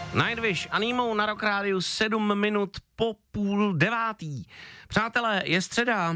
Nightwish a Nemo na Rock Rádiu 7 minut po 8:30. Přátelé, je středa.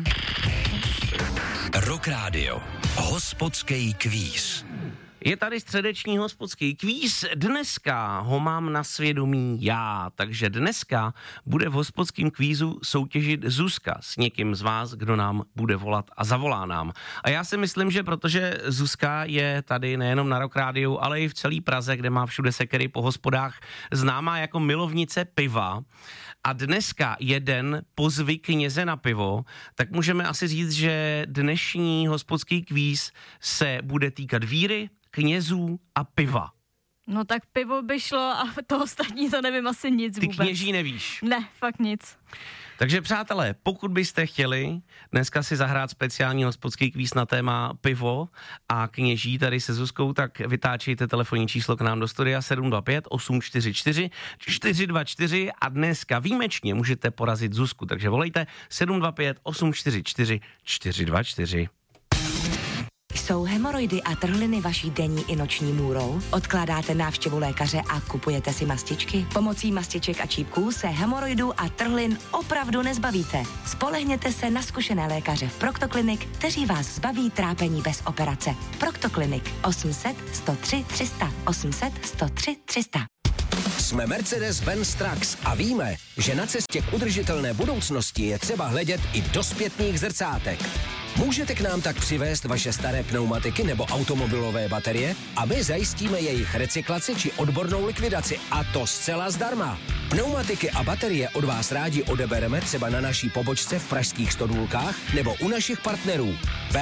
Rock Rádio. Hospodský kvíz. Je tady středeční hospodský kvíz, dneska ho mám na svědomí já, takže dneska bude v hospodském kvízu soutěžit Zuzka s někým z vás, kdo nám bude volat a zavolá nám. A já si myslím, že protože Zuzka je tady nejenom na Rock Rádiu, ale i v celé Praze, kde má všude sekery po hospodách, známá jako milovnice piva, a dneska je den pozvy kněze na pivo, tak můžeme asi říct, že dnešní hospodský kvíz se bude týkat víry, knězů a piva. No tak pivo by šlo a to ostatní to nevím asi nic vůbec. Ty kněží nevíš? Ne, fakt nic. Takže přátelé, pokud byste chtěli dneska si zahrát speciální hospodský kvíz na téma pivo a kněží tady se Zuzkou, tak vytáčejte telefonní číslo k nám do studia 725 844 424 a dneska výjimečně můžete porazit Zuzku, takže volejte 725 844 424. Jsou hemoroidy a trhliny vaší denní i noční můrou? Odkládáte návštěvu lékaře a kupujete si mastičky? Pomocí mastiček a čípků se hemoroidů a trhlin opravdu nezbavíte. Spolehněte se na zkušené lékaře v Proctoclinic, kteří vás zbaví trápení bez operace. Proctoclinic 800 103 300 800 103 300. Jsme Mercedes-Benz Trucks a víme, že na cestě k udržitelné budoucnosti je třeba hledět i do zpětných zrcátek. Můžete k nám tak přivést vaše staré pneumatiky nebo automobilové baterie a my zajistíme jejich recyklaci či odbornou likvidaci, a to zcela zdarma. Pneumatiky a baterie od vás rádi odebereme třeba na naší pobočce v pražských Stodůlkách nebo u našich partnerů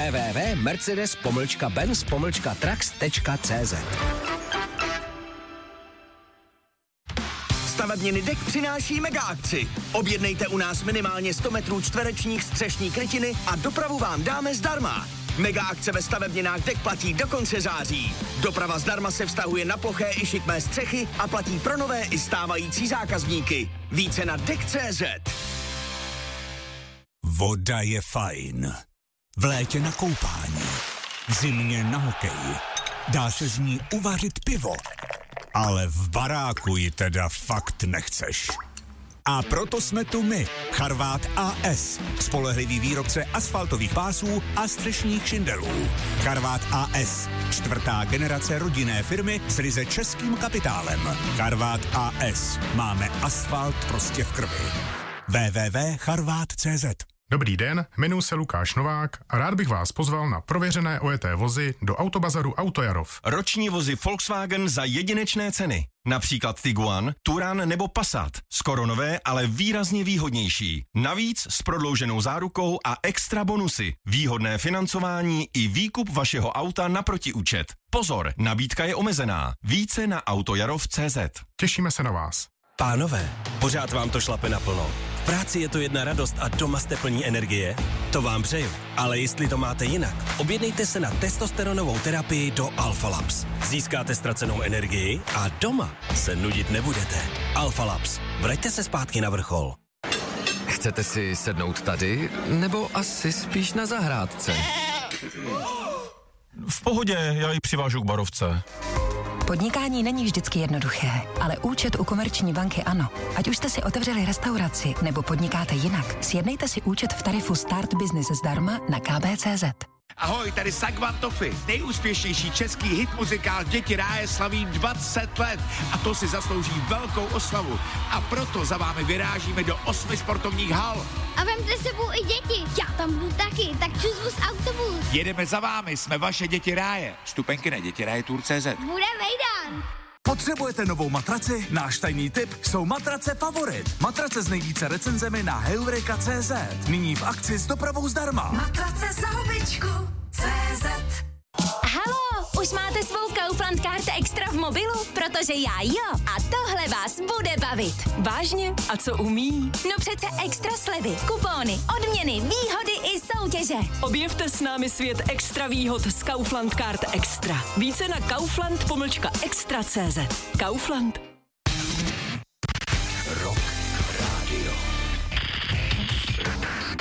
www.mercedes-benz-trucks.cz. Stavebniny DEK přináší mega akci. Objednejte u nás minimálně 100 metrů čtverečních střešní krytiny a dopravu vám dáme zdarma. Mega akce ve stavebninách DEK platí do konce září. Doprava zdarma se vztahuje na ploché i šikmé střechy a platí pro nové i stávající zákazníky. Více na DEK.cz. Voda je fajn. V létě na koupání. V zimě na hokej. Dá se z ní uvařit pivo. Ale v baráku ji teda fakt nechceš. A proto jsme tu my, Charvát AS, spolehlivý výrobce asfaltových pásů a střešních šindelů. Charvát AS, 4. generace rodinné firmy s ryze českým kapitálem. Charvát AS, máme asfalt prostě v krvi. www.charvat.cz. Dobrý den, jmenuji se Lukáš Novák a rád bych vás pozval na prověřené ojeté vozy do Autobazaru Autojarov. Roční vozy Volkswagen za jedinečné ceny. Například Tiguan, Touran nebo Passat. Skoro nové, ale výrazně výhodnější. Navíc s prodlouženou zárukou a extra bonusy. Výhodné financování i výkup vašeho auta na protiúčet. Pozor, nabídka je omezená. Více na autojarov.cz. Těšíme se na vás. Pánové, pořád vám to šlape naplno. V práci je to jedna radost a doma jste plní energie? To vám přeju. Ale jestli to máte jinak, objednejte se na testosteronovou terapii do Alpha Labs. Získáte ztracenou energii a doma se nudit nebudete. Alpha Labs. Vraťte se zpátky na vrchol. Chcete si sednout tady, nebo asi spíš na zahrádce? V pohodě, já ji přivážu k barovce. Podnikání není vždycky jednoduché, ale účet u Komerční banky ano. Ať už jste si otevřeli restauraci nebo podnikáte jinak, sjednejte si účet v tarifu Start Business zdarma na kb.cz. Ahoj, tady Sagvan Toffy, nejúspěšnější český hit muzikál Děti ráje slaví 20 let a to si zaslouží velkou oslavu. A proto za vámi vyrážíme do 8 sportovních hal. A vemte sebou i děti, já tam budu taky, tak čus vůz autobus. Jedeme za vámi, jsme vaše Děti ráje. Vstupenky na dětirajetur.cz. Bude vejdan. Potřebujete novou matraci? Náš tajný tip jsou matrace Favorit. Matrace s nejvíce recenzemi na heureka.cz. Nyní v akci s dopravou zdarma. Matrace za hubičku.cz. Halo, už máte svou Kaufland Card Extra v mobilu? Protože já jo. A tohle vás bude bavit. Vážně? A co umí? No přece extra slevy, kupóny, odměny, výhody i soutěže. Objevte s námi svět extra výhod z Kaufland Card Extra. Více na kaufland-extra.cz. Kaufland.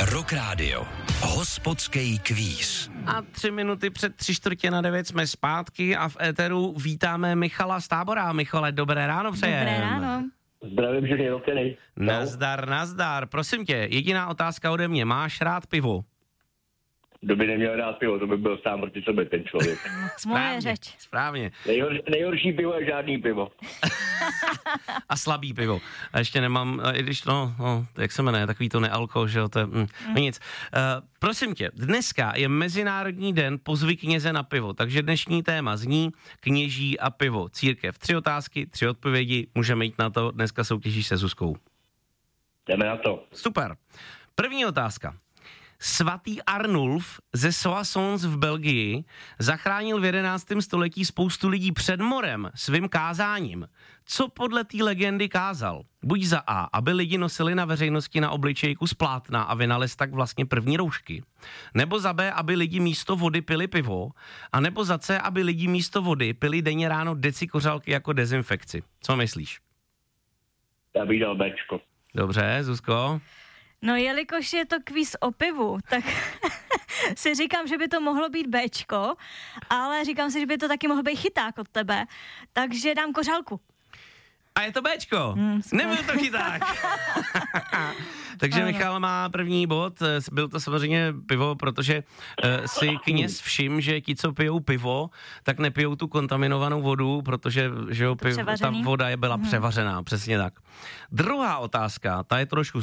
Rock Radio. Hospodský kvíz. A 3 minuty před 8:45 jsme zpátky a v éteru vítáme Michala z Tábora. Michale, dobré ráno přejem. Dobré ráno. Zdravím všechny rokery. Nazdar. Prosím tě, jediná otázka ode mě. Máš rád pivo? Kdo by neměl rád pivo, to by byl sám proti sobě ten člověk. Moje řeč. Správně. Nejhorší pivo je žádný pivo. A slabý pivo. A ještě nemám, i když jak se jmenuje, takový to nealko, že jo, to je, nic. Prosím tě, dneska je Mezinárodní den pozvi kněze na pivo, takže dnešní téma zní kněží a pivo. Církev. 3 otázky, 3 odpovědi, můžeme jít na to, dneska soutěžíš se Zuzkou. Jdeme na to. Super. První otázka. Svatý Arnulf ze Soissons v Belgii zachránil v 11. století spoustu lidí před morem svým kázáním. Co podle té legendy kázal? Buď za A, aby lidi nosili na veřejnosti na obličeji kus plátna a vynalez tak vlastně první roušky. Nebo za B, aby lidi místo vody pili pivo. A nebo za C, aby lidi místo vody pili denně ráno deci kořalky jako dezinfekci. Co myslíš? Já bych dal Bčko. Dobře, Zuzko? No, jelikož je to kvíz o pivu, tak si říkám, že by to mohlo být Bčko, ale říkám si, že by to taky mohl být chyták od tebe, takže dám kořálku. A je to Bčko. Nebyl to chyták. Takže Michal má první bod. Byl to samozřejmě pivo, protože si kněz všim, že ti, co pijou pivo, tak nepijou tu kontaminovanou vodu, protože že jo, ta voda byla převařená. Přesně tak. Druhá otázka, ta je trošku